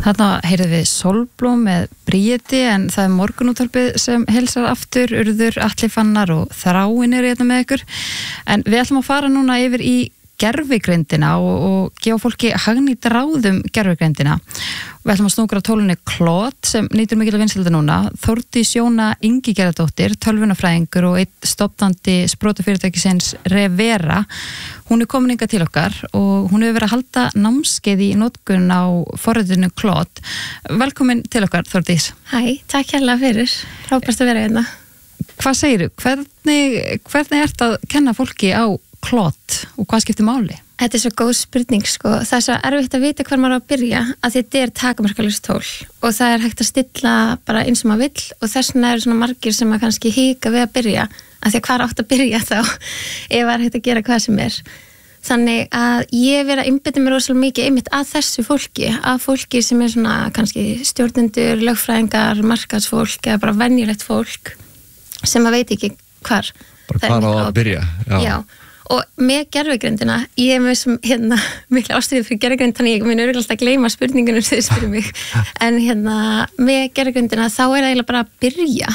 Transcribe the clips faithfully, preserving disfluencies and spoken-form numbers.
Þarna heyrðum við Sólblóm með Bríeti en það er morgunútvarpið sem heilsar aftur, Urður, Atli Fannar og Þráin eru hérna með ykkur. En við ætlum að fara núna yfir í gervigreindina og, og gefa fólki hagnýtt ráðum gervigreindina. Við ætlum að snúkra tólunni Claude sem nýtur mikil vinsælda núna. Þórdís Jóna Ingigerðardóttir, tölvunafræðingur og einn stofnandi sprotafyrirtækisins Revera. Hún er komin hingað til okkar og hún hefur verið að halda námskeið í notkun á forritinu Claude. Velkomin til okkar, Þórdís. Hæ, takk hérlega fyrir. Frábært að vera hérna. Hvað segirðu? Hvernig, hvernig ert að kenna fólki á Claude og hvað skiptir máli? Þetta er svo góð spurning sko. Það er svo erfitt að vita hvar maður á að byrja að þetta er takmarkalaust tól og það er hægt að stilla bara eins og maður vill og þess vegna eru svona margir sem að kannski hika við að byrja af því að hvar átt að byrja þá ef það er hægt að gera hvað sem er. Þannig að ég verið að einbeita mér rosalega mikið einmitt að þessu fólki, að fólki sem er svona kannski stjórnendur, lögfræðingar, markaðsfólk eða bara venjulegt fólk sem að veit ekki hvar. Bara hvar á að byrja. Já. Já. Og með gervigreindina, ég er með sem, hérna, mikla ástríð fyrir gervigreind, þannig ég mun örugglega alltaf að gleyma spurningunum þegar þið spyrir mig. En hérna, með gervigreindina þá er það eiginlega bara að byrja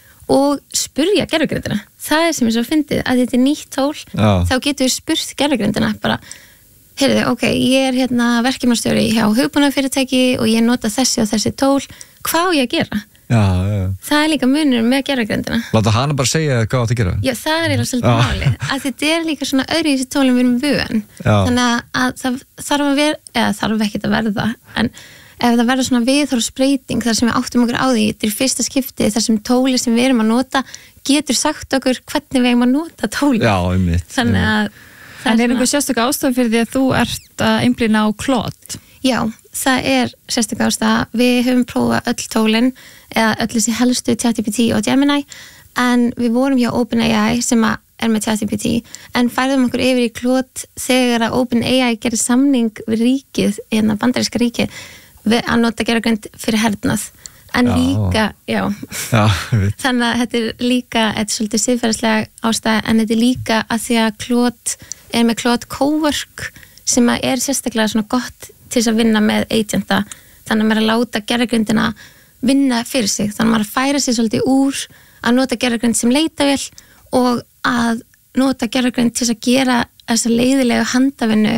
og spurja gervigreindina. Það er sem ég svo fyndið, að þetta er nýtt tól, Já. Þá getur við spurt gervigreindina bara, heyrðu, ok, ég er hérna verkefnastjóri hjá hugbúnaðarfyrirtæki og ég nota þessi og þessi tól, hvað á ég að gera? Já, já. Það er líka munur með gervigreindina. Láta hana bara segja hvað átt að gera. Já, það er eiginlega svolítið málið. Að þetta er líka svona öðru í þessi tólum við erum vön. Þannig að það þarf að vera, eða þarf ekkert að verða, en ef það verður svona viðhorfsbreyting þar sem við áttum okkur á því, þetta er fyrsta skipti þar sem tóli sem við erum að nota getur sagt okkur hvernig við erum að nota tóli. Já, einmitt. Þannig að En er einhver sérstök ástæða fyrir því að þú ert að einblína á Claude? Já, það er sérstök ástæða. Við höfum prófað öll tólin eða öll þessi helstu ChatGPT og Gemini en við vorum hjá OpenAI sem er með ChatGPT en færðum okkur yfir í Claude þegar að OpenAI gerir samning við ríkið, hérna bandaríska ríkið við að nota gervigreind fyrir hernað en já. líka, já, já þannig að þetta er líka þetta er svolítið siðferðislega ástæða en þetta er líka að því að Claude er með Claude Cowork sem er sérstaklega svona gott til þess að vinna með agenta þannig að maður er að láta gervigreindina vinna fyrir sig, þannig að maður færa sig svolítið úr að nota gervigreind sem leitavél og að nota gervigreind til að gera þessa leiðilegu handavinnu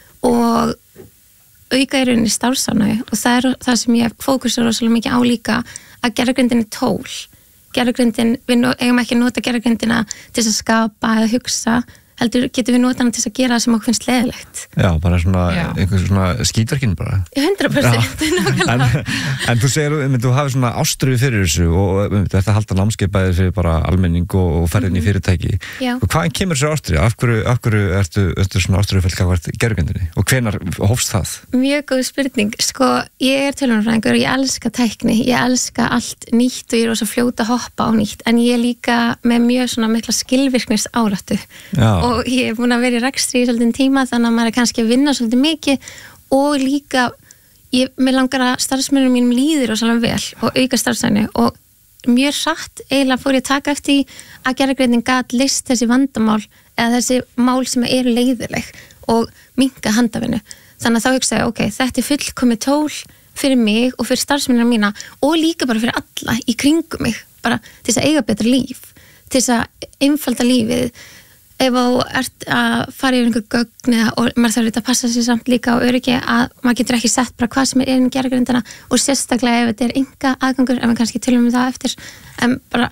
og auka í rauninni starfsánægju og það er það sem ég fókusar rosalega mikið á líka að gervigreindin er tól. Gervigreindin, við eigum ekki að nota gervigreindina til að skapa eða hugsa heldur getum við nota hana til að gera það sem okkur finnst leiðilegt. Já, bara svona einhver svona skítverkin bara. hundrað prósent. en, en þú segir, um, þú hafi svona ástríðu fyrir þessu og um, þetta halda námskeipaðir fyrir bara almenning og, og ferðin í fyrirtæki. Já. Og hvaðan kemur þessu ástríða? Af hverju, af hverju ertu, ertu svona ástríðu fyrir hvað gervigreindinni? Og hvenær hófst það? Mjög góð spurning. Sko, ég er tölvunarfræðingur og ég elska tækni. Ég elska allt nýtt og ég er svo fljóta að hoppa á nýtt. En ég er líka með mjög svona mikla skilvirknis áráttu. Já. Og ég er búin að vera í rekstri í svolítið tíma þannig að maður er kannski að vinna svolítið mikið og líka, ég, mér langar að starfsmönnum mínum líður og svolítið vel og auka starfsæni og mjög hratt eiginlega fór ég að taka eftir að gervigreindin gat list þessi vandamál eða þessi mál sem eru leiðileg og minnka handavinnu. Þannig að þá hugsaði ég, ok, þetta er fullkomið tól fyrir mig og fyrir starfsmennina mína og líka bara fyrir alla í kringum mig, bara til þess að eiga betra líf, til þess að einfalda lífið. Ef þú ert að fara yfir einhver gögn eða, og maður þarf að passa sér samt líka á öryggi að maður getur ekki sett bara hvað sem er inn í gervigreindina og sérstaklega ef þetta er enga aðgangur, ef við kannski tölum um það eftir en bara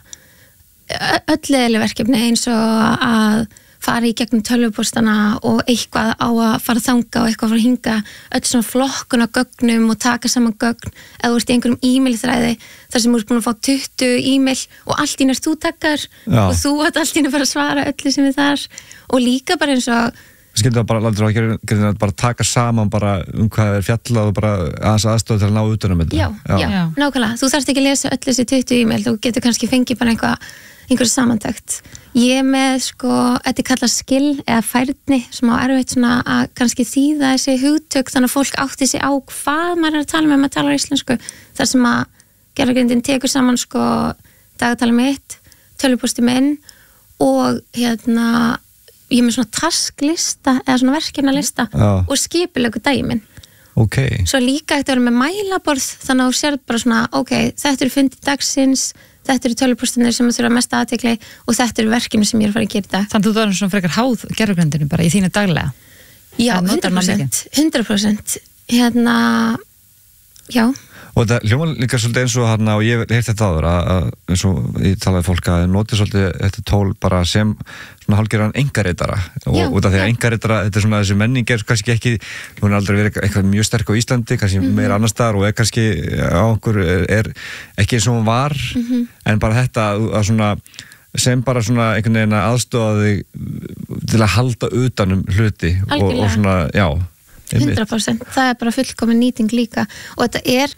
öll leiðileg verkefni eins og að fara í gegnum tölvupóstana og eitthvað á að fara að þanga og eitthvað að fara að hinga öll svona flokkun á gögnum og taka saman gögn eða þú ert í einhverjum e-mail þræði þar sem þú ert búin að fá tuttugu e-mail og allt í næst þú takkar og þú átt allt í næst bara að svara öllu sem er þar og líka bara eins og skilur það bara, láttur það að bara taka saman bara um hvað er fjallað og bara aðeins aðstöðu til að ná utanum þetta. Já, já, já, nákvæmlega. Þú þarft ekki að lesa öll þessi tuttugu e-mail, þú getur kannski fengið bara einhvað, einhver samantækt. Ég er með, sko, þetta er kallað skill eða færni sem á erfitt svona að kannski þýða þessi hugtök þannig að fólk átti sig á hvað maður er að tala með maður talar íslensku. Þar sem að gervigreindin tekur saman, sko, dagatali mitt, tölvupósti minn og hérna ég er með svona tasklista eða svona verkefnalista Já. og skipulegu daginn minn Ok. Svo líka eftir að vera með mælaborð, þannig að þú sér bara svona, ok, þetta eru fundi dagsins, þetta eru tölvupóstunir sem þurfa mest aðtekli og þetta eru verkefni sem ég er að fara að gera í dag. Þannig að þú er svona frekar háð gerfugrindinu bara í þínu daglega? Já, hundra prósent, hundra prósent, hérna, já. Og þetta hljóma líka svolítið eins og hérna, og ég hef heyrt þetta áður að, að eins og ég talaði fólk að noti svolítið þetta tól bara sem svona hálfgerðan engaritara og út af því að engaritara, þetta er svona þessi menning er kannski ekki, hún er aldrei verið eitthvað mjög sterk á Íslandi, kannski mm-hmm. meira annars staðar og er kannski á okkur er, er ekki eins og hún var mm-hmm. en bara þetta að svona sem bara svona einhvern veginn að aðstofa þig til að halda utanum hluti og, og svona, já hundra prósent, það er bara fullkomin nýting líka og þetta er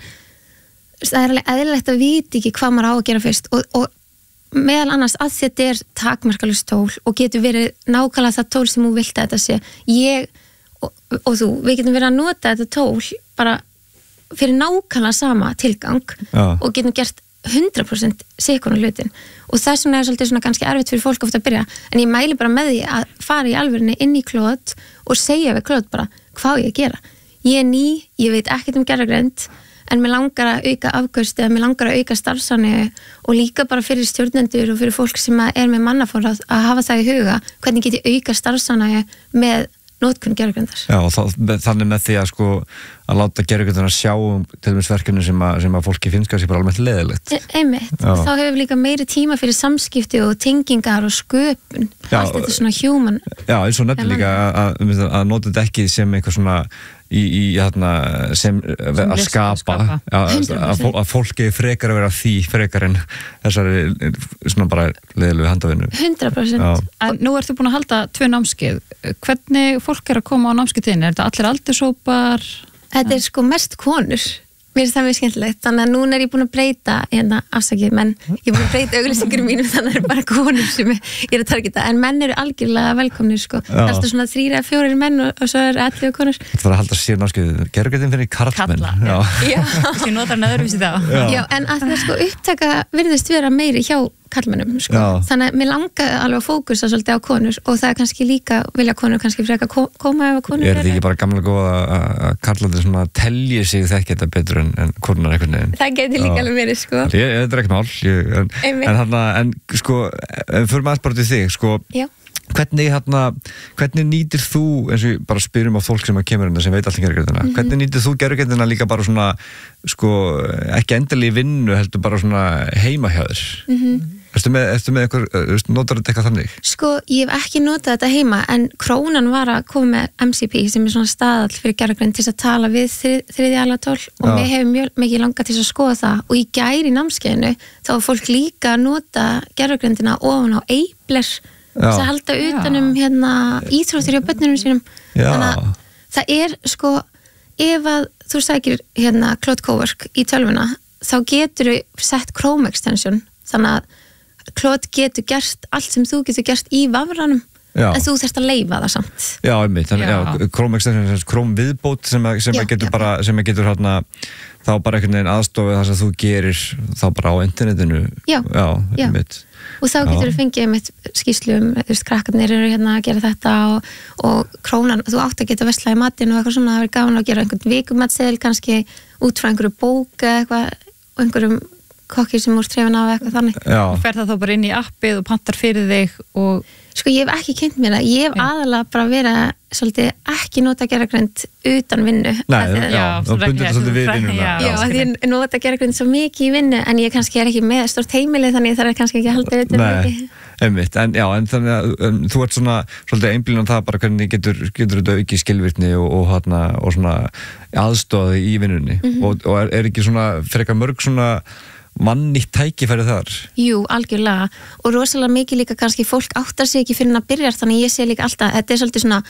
það er alveg eðlilegt að vita ekki hvað maður á að gera fyrst og, og meðal annars að þetta er takmarkalust tól og getur verið nákvæmlega það tól sem þú vilt að þetta sé ég og, og þú, við getum verið að nota þetta tól bara fyrir nákvæmlega sama tilgang Já. og getum gert hundra prósent sikona hlutin og þess vegna er svolítið svona kannski erfitt fyrir fólk ofta að byrja en ég mæli bara með því að fara í alvörinni inn í Claude og segja við Claude bara hvað ég að gera ég er ný, ég veit ekkert um gervigreind en mér langar að auka afköst eða mér langar að auka starfsani og líka bara fyrir stjórnendur og fyrir fólk sem er með mannafórað að hafa það í huga hvernig get ég auka starfsani með notkun gervigreindar. Já, og það, þannig með því að sko að láta gervigreindar sjá um til dæmis verkefni sem að, sem að fólki finnst kannski bara almennt leiðilegt. E einmitt, Já. Þá hefur líka meiri tíma fyrir samskipti og tengingar og sköpun Já, allt þetta svona human. Já, eins og nefnilega líka að, að, að nota þetta ekki sem eitthvað svona í, í hérna, sem, sem að skapa, skapa. Já, að, að fólki frekar að vera því frekar en þessari svona bara leiðilegu handavinnu. hundra prósent. En nú ertu búin að halda tvö námskeið. Hvernig fólk er að koma á námskeiðinni? Er þetta allir aldurshópar? Þetta er sko mest konur. Mér finnst það mjög skemmtilegt, þannig að núna er ég búin að breyta hérna, afsakið, menn ég er búin að breyta auglýsingurum mínum, þannig að það eru bara konur sem ég er að targeta, en menn eru algjörlega velkomnir, sko, það er alltaf svona þrýra, fjórir menn og, og svo er ellefu konur. Þetta var að halda sér námskeið, gervigreindin fyrir karlmenn. Kalla, já. Ég notar hann öðruvísi þá. Já. já, en að það sko upptaka virðist vera meiri hjá karlmennum, sko. Þannig að mér langaði alveg að fókusa svolítið á konur og það er kannski líka, vilja konur kannski freka koma ef að konur er. Er þetta ekki bara gamla góða að karlarnir svona telji sig þekki þetta betur en, en konunar einhvern veginn? Það geti líka alveg verið, sko. Ég, þetta er ekki mál, ég, en, en, hana, en sko, fyrir maður bara til þig, sko, Já. Hvernig, hérna, hvernig nýtir þú, eins og ég bara spyrum á fólk sem að kemur hérna sem veit alltaf gervigreindina, mm -hmm. hvernig nýtir þú gervigreindina líka bara svona, sko, ekki endilega í vinnu, heldur bara svona heima hjá þér? Mm -hmm. Erstu með, ertu með eitthvað, notar þetta eitthvað þannig? Sko, ég hef ekki notað þetta heima, en Krónan var að koma með M C P sem er svona staðall fyrir gervigreind til að tala við þrið, þriðja alatól og mér hefur mjög mikið langað til að skoða það og í gær í námskeiðinu þá var fólk líka að nota gervigreindina ofan á Eibler þess að halda utanum hérna íþróttir hjá börnunum sínum. Já. Þannig að það er sko, ef að þú sækir hérna Claude Cowork í tölvuna þá getur þú sett Chrome extension, þannig að Claude getur gert allt sem þú getur gert í vafranum, já. En þú þarft að leyfa það samt. Já, einmitt, þannig að Chrome extension, Chrome viðbót sem að, sem já, að getur já, bara, sem að getur hérna þá bara einhvern veginn aðstofið það sem þú gerir þá bara á internetinu. Já, já, einmitt. Og þá getur þú fengið einmitt skýrslum, þú veist, krakkarnir eru hérna að gera þetta og, og Krónan, þú átt að geta verslað í matinn og eitthvað svona, það verður gaman að gera einhvern vikumatseðil kannski út frá einhverju bók eða eitthvað og einhverjum kokki sem úr trefin af eitthvað þannig. Og fer það þá bara inn í appið og pantar fyrir þig og... Sko ég hef ekki kynnt mér það, ég hef aðalega bara verið svolítið ekki nota gervigreind utan vinnu. Nei, já, já, þú bundir þetta svolítið við vinnuna. Já, já að ég nota gervigreind svo mikið í vinnu en ég kannski er ekki með stórt heimili þannig það er kannski ekki að halda utan mikið. Einmitt, en já, en þannig að um, þú ert svona svolítið einblíðan það bara hvernig getur, getur þetta aukið skilvirkni og, og, hana, og svona aðstoði í vinnunni mm -hmm. og, og er, er ekki svona frekar mörg svona mannýtt tækifæri þar? Jú, algjörlega og rosalega mikið líka kannski fólk áttar sig ekki fyrir að byrja þannig ég sé líka alltaf, þetta er svolítið svona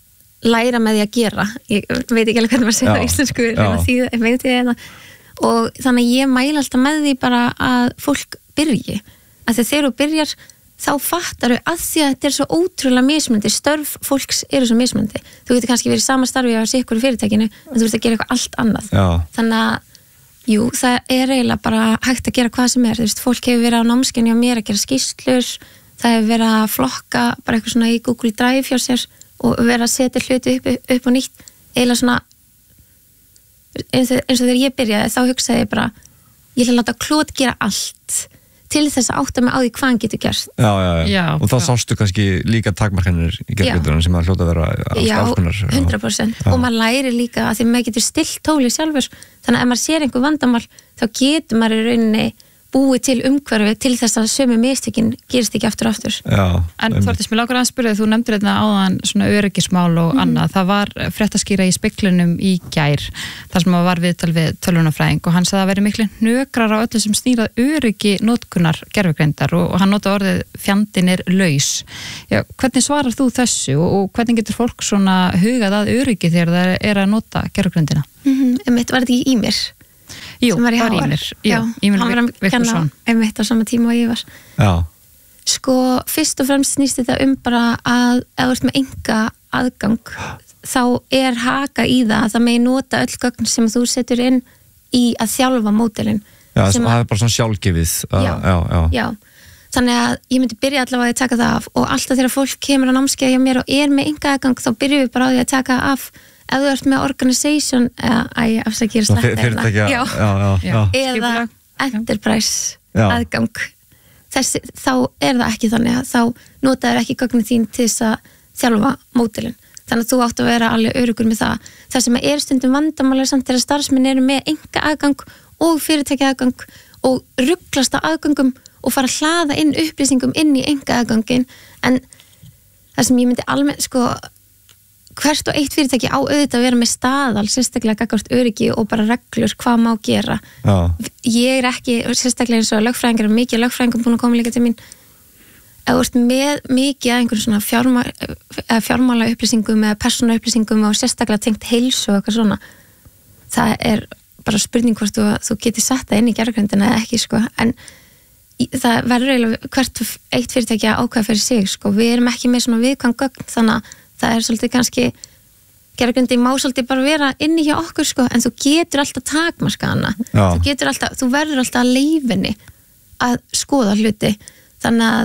læra með því að gera ég veit ekki alveg hvernig maður segir það íslensku því, því, og þannig ég mæla alltaf með því bara að fólk byrji, að þegar þú byrjar þá fattar þau að því að þetta er svo ótrúlega mismunandi, störf fólks eru svo mismunandi, þú getur kannski verið sama starfi á sikkur fyrirtækinu, en þú ert að gera eitthvað allt annað, Já. Þannig að jú, það er eiginlega bara hægt að gera hvað sem er, þú veist, fólk hefur verið á námskeiðinu og mér að gera skýrslur, það hefur verið að flokka bara eitthvað svona í Google Drive hjá sér og verið að setja hluti upp, upp og nýtt, eiginlega svona eins og, eins og þegar ég byrjaði þá hugsaði ég bara, ég ætla að láta Claude gera allt til þess að átta mig á því hvað hann getur gert. Já, já, já. Já, og þá já. sástu kannski líka takmarkanir í gerðbyrðunum sem að hljóta að vera Já, alls konar. hundrað prósent. Og maður læri líka að því maður getur stillt tólið sjálfur, þannig að ef maður sér einhver vandamál þá getur maður í rauninni búið til umhverfi til þess að sömu mistökin gerist ekki aftur og aftur. Já, En Þórdís, mér langar að spyrja, þú nefndir þetta áðan svona öryggismál og Mhm. annað. Það var fréttaskýra í Speglinum í gær, þar sem var viðtal við tölvunarfræðing og hann sagði að veri miklu hnökrar á öllu sem snýrað öryggi notkunar gervigreindar og, og hann nota orðið fjandinn er laus. Já, hvernig svarar þú þessu og, og hvernig getur fólk svona hugað að öryggi þegar það er að nota gervigreindina? Mm -hmm. Var þetta ekki Ímir? Jú, Sem var í var H R. Ímir. Já, Ímir hann var að kenna Vigfússon. einmitt á sama tíma og ég var. já, Sko, fyrst og fremst snýst þetta um bara að ef þú ert með enga aðgang þá er haka í það að það megi nota öll gögn sem þú setur inn í að þjálfa módelin. já Sem það er bara svona sjálfgefið. að- Já. já, já. Já, þannig að ég myndi byrja allavega að taka það af og alltaf þegar fólk kemur á námskeið hjá mér og er með enga aðgang þá byrjum við bara á því að taka af ef þú ert með organization eða, æ, afsakir Svona sletta fyr- fyrirtækja, já, já, já. Já. eða Skipulag. enterprise Já. aðgang Þessi, þá er það ekki þannig að þá notaður ekki gögnin þín til þess að þjálfa módelin, þannig að þú átt að vera alveg örugur með það. Það sem er stundum vandamálega samt er að starfsmenn eru með enga aðgang og fyrirtækja aðgang og rugglast á aðgangum og fara að hlaða inn upplýsingum inn í enga aðgangin, en það sem ég myndi almennt sko hvert og eitt fyrirtæki á auðvitað að vera með staðal sérstaklega gagnvart öryggi og bara reglur hvað má gera. Já. Ég er ekki, sérstaklega eins og lögfræðingar og mikið lögfræðingum búin að koma líka til mín ef þú ert með mikið að einhverjum svona fjármá, fjármála upplýsingum eða persóna upplýsingum og sérstaklega tengt heilsu og eitthvað svona, það er bara spurning hvort þú, þú getur sett það inn í gerðgrindina eða ekki sko, en það verður eiginlega hvert eitt fyrirtæki að ákveða fyrir sig sko, við erum ekki með svona viðkvæm gögn, þannig að það er svolítið kannski gerðgrindi má svolítið bara vera inni hjá okkur sko, en þú getur alltaf takmarka hana. Já. Þú getur alltaf, þú verður alltaf að leyfinni að skoða hluti, þannig að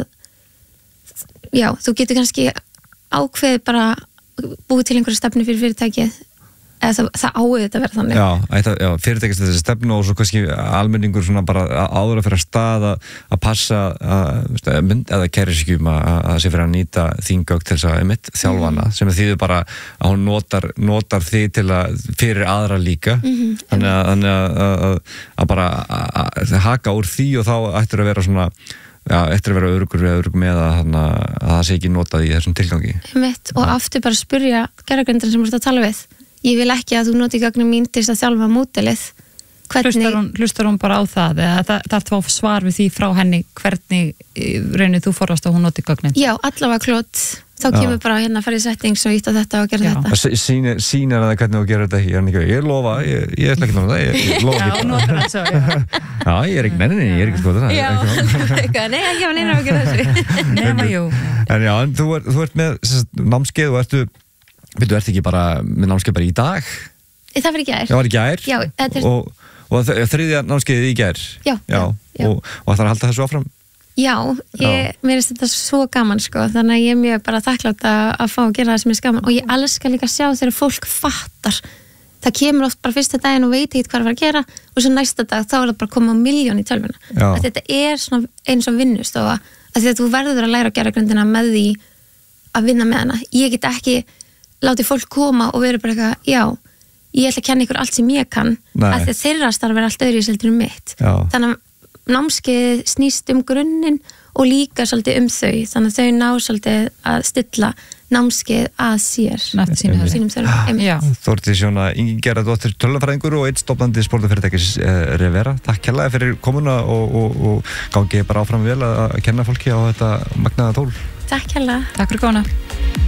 já, þú getur kannski ákveðið bara búið til einhverju stefnu fyrir fyrirtækið eða það, það áður þetta að vera þannig. Já, ætla, já fyrirtækist þessi stefnu og svo kannski almenningur svona bara áður að fyrir að stað að, að passa að mynd eða kæri sig um að það sé fyrir að nýta þín gögn til þess að emitt þjálfana mm. sem þýðir bara að hún notar, notar því til að fyrir aðra líka mm-hmm. þannig að, þannig að, að, að bara að, að haka úr því og þá ættir að vera svona já, eftir að vera örugur við örugur með að, að, að það sé ekki notað í þessum tilgangi. Mitt, og aftur bara spyrja gerðargrindin sem þú ert að tala við. Ég vil ekki að þú noti gögnum mín til þess að þjálfa módelið. Hvernig... Hlustar hún, hlustar hún bara á það eða það, það er að fá svar við því frá henni hvernig reynir þú forðast að hún noti gögnin? Já, allavega klót. Þá kemur bara hérna að fara í settings og ítta þetta og gera Já. þetta. Sýnir, sýnir að það hvernig þú gerir þetta ekki, ég, ekki, ég lofa, ég, ég ætla ekki að nota það, ég, ég lofa Já, ekki. notar það svo, já. Já, ég er ekki, nei, nei, nei, ég er ekki skoðað það. Já, eitthvað, nei, ekki var neina að gera þessu. Nema, jú. En já, en þú, er, þú ert með sérst, námskeið og ertu, veitu, ertu ekki bara með námskeið bara í dag? Það var í gær. Já, var í gær? Já, þetta er... Og, og þriðja námskeiðið í gær? Já, já. já. Og, og ætlar að halda þessu áfram? Já, ég, mér finnst þetta svo gaman sko, þannig að ég er mjög bara þakklátt að, að fá að gera það sem er gaman og ég elska líka að sjá þegar fólk fattar. Það kemur oft bara fyrsta daginn og veit ekki hvað það var að gera og svo næsta dag þá er það bara að koma á milljón í tölvuna. Að þetta er svona eins og vinnustofa, að því að þú verður að læra að gera grindina með því að vinna með hana. Ég get ekki látið fólk koma og vera bara eitthvað, já, ég ætla að kenna ykkur allt sem ég kann, Nei. að því að þeirra starf er allt öðru í seldur um mitt. Já. Þannig að námskeið snýst um grunninn og líka svolítið um þau, þannig að þau ná svolítið að stilla námskeið að sér Sínum sínum þörfum. Já. Þórdís Jóna Ingigerðardóttir, tölvunarfræðingur og einn stofnandi sportafyrirtækis eh, Revera. Takk kærlega fyrir komuna og, og, og gangi bara áfram vel að, að kenna fólki á þetta magnaða tól. Takk kærlega. Takk fyrir komuna.